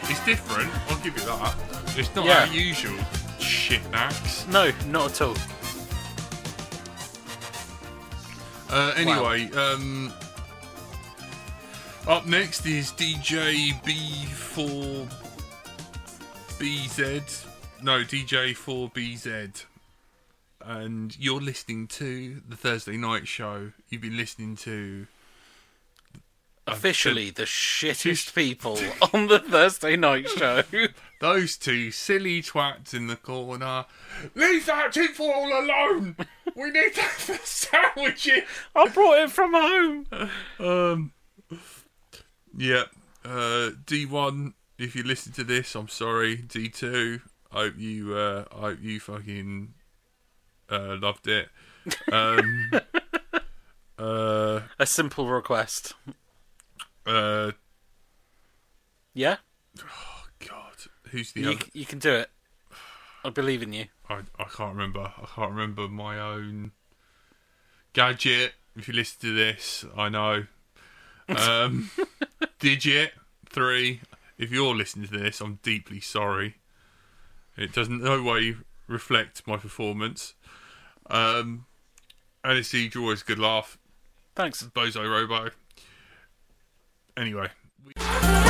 It's different. I'll give you that. It's not Yeah. our usual shit acts. No, not at all. Anyway, up next is DJ B4BZ. No, DJ4BZ. And you're listening to the Thursday Night Show. You've been listening to... Officially the shittest people on the Thursday Night Show. Those two silly twats in the corner. Leave that tinfoil alone! We need that for sandwiches! I brought it from home. Yeah. D1, if you listen to this, I'm sorry. D2, I hope you fucking loved it. A simple request. Yeah? Oh, God. Who's the other? You can do it. I believe in you. I can't remember. I can't remember my own gadget. If you listen to this, I know. Digit 3. If you're listening to this, I'm deeply sorry. It doesn't no way reflect my performance. Aniseed, always a good laugh. Thanks. Bozo Robo. Anyway.